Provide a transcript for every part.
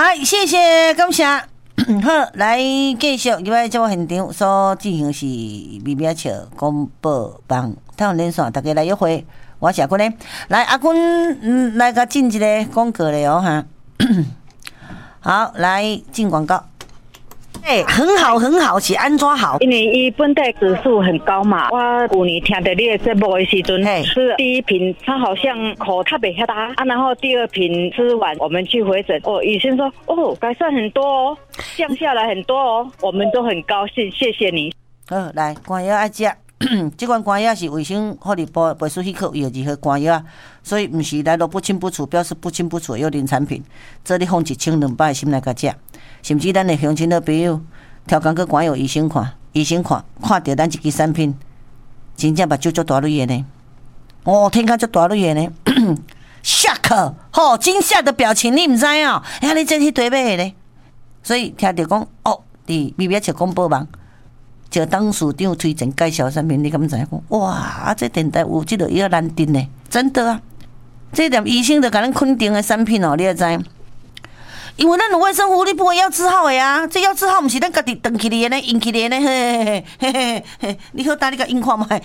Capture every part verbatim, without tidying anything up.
啊，谢谢，感谢。好，来继续，今摆节目现场所进行是微微笑广播网，太阳连线，大家来约会。我是阿君咧，来阿君，嗯，来个进一个广告咧哦哈。好，来进广告。哎、欸，很好很好，是安怎好？ 因为伊本地指数很高嘛，我去年听到你的节目的时阵，是第一瓶他好像口特别大啊，然后第二瓶吃完，我们去回诊，哦，医生说哦改善很多哦，降下来很多哦，我们都很高兴，谢谢你。 好，来肝药爱食。这款肝药是卫生福利部卫生局科有二号肝药，所以不是来路不清不楚，表示不清不楚的幽灵产品。这里放一千两百个心来甲食，甚至咱的乡亲的朋友挑工去肝药医生看，医生看看到咱这支产品，真正目睭足大蕊的呢。哦，天看足大蕊的呢 ，shock， 吼，惊吓的表情，你唔知哦？哎，你这去对买的呢？所以听到讲哦，伫微微笑广播网。就当署长推荐介绍产品，你敢知影讲？哇！啊，这电台有这个药难订呢，真的啊！这点医生就甲咱肯定的产品哦，你也知？因为咱有卫生福利部的药字号的啊，这药字号不是咱家己登起来的呢，印起来的呢，嘿嘿嘿嘿，你好，等你甲印看卖，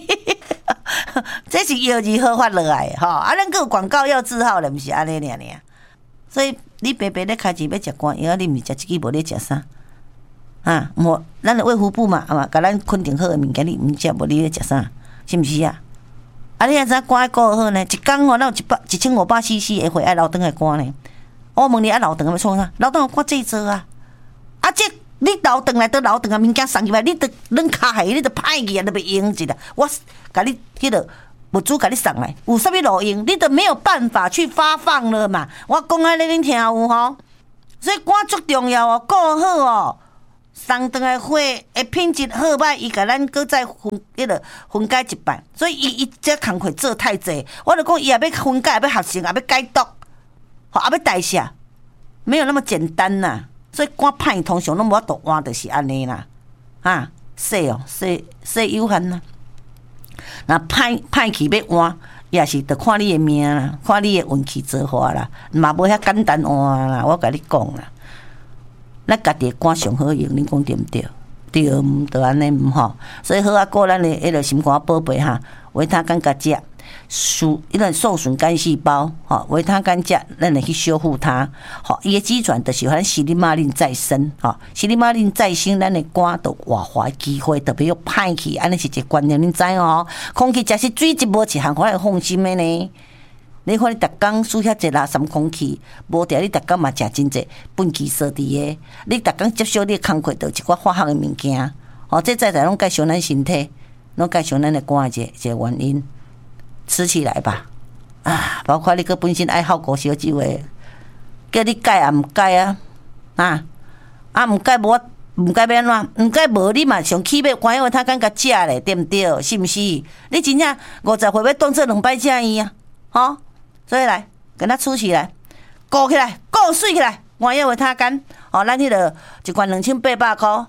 这是药字号发落来的吼，啊，咱个有广告药字号了，不是安尼尔尔。所以你白白咧开钱要食肝药，你唔是食这个，无咧食啥？啊，无，咱的卫福部嘛，嘛，甲咱肯定好的物件，你毋食，无你咧食啥？是毋是啊？啊，你若知肝顾好呢？一工吼，咱有一百一千五百 C C 的血爱流长的肝呢。我问你啊，流长要创啥？流长肝制作啊！啊，这你流长来都流长啊，物件送入来，你得恁骹下，你得歹去啊，你袂用一啦。我甲你迄个物资甲你送来，有啥物路用？你都没有办法去发放了嘛。我讲安尼恁听有吼？所以肝足重要哦，顾好哦。送回来货的品质好歹，伊甲咱搁再分迄个分解一半，所以伊伊这工课做太济，我就讲伊也要分解，也要合成，也要解毒，吼，也要代谢，没有那么简单呐。所以肝歹通常拢无法度换，就是安尼啦，啊，说哦，说说有限啦。那歹歹去要换，也是得看你的命啦，看你的运气造化啦，嘛无遐简单换啦，我甲你讲啦。咱家己肝上好用，恁讲对毋对？对毋？就安尼毋吼。所以好啊，顾咱的迄个心肝宝贝哈，维他肝甲食，受迄个受损干细胞，吼，维他肝食，咱来去修复它。吼，伊的机转就是咱西利马林再生，吼，西利马林再生，咱的肝都活化机会特别有歹去，安尼是一个观念，恁知哦？空气假是水质无一项，互咱放心的呢。你看你逐工输遐济垃圾空气，无定你逐工嘛食真济粪气扫地的，你逐工接受你的工课着一寡化学的物件，哦，这在在拢介绍咱身体，拢介绍咱的肝的一个一个原因，吃起来吧，啊，包括你个本身爱好高烧酒的，叫你改也毋改啊，啊，啊毋改无毋改要安怎？毋改无你嘛上起要关药他敢甲食咧，对毋对？是毋是？你真正五十岁要当做两摆食伊啊，吼？所以来，跟他出起来，顾起来，顾水起来，我要为他干。哦，咱迄个一罐两千八百块，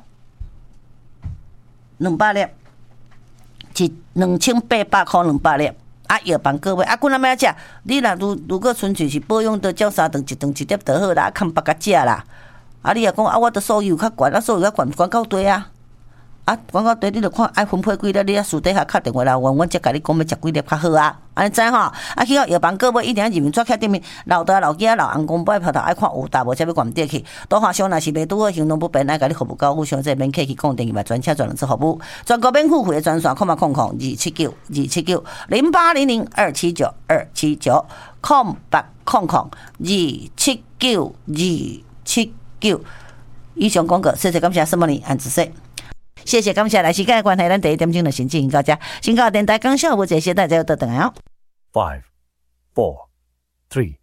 两百粒，一两千八百块两百粒。啊，药房各位，啊，阮阿妹食，你若如如果纯粹是保养到照三顿一顿一粒就好啦，看别个食啦。啊，你若讲啊，我的收入较悬，啊，收入较悬，广告对啊。啊，广告对，你著看爱分配几粒，你啊私底下敲电话来，阮阮才甲你讲要食几粒较好啊。安尼知吼？啊，去到药房购买一定要入面抓起顶面，老大老囝老翁公摆头头爱看有大无才要悬底去。多花商若是袂拄好行动不便，爱甲你服务高富商，这免客气讲电话专车专人做服务，全国免付费的专线，空嘛空空二七九二七九零八零零二七九二七九空八空空二七九二七九。以上广告，谢谢感谢什么呢？安子说。谢谢，感谢来时间的关系，咱第一点钟就先进行到这。先到电台讲笑，无这些大家要倒转来哦。 Five, four, three.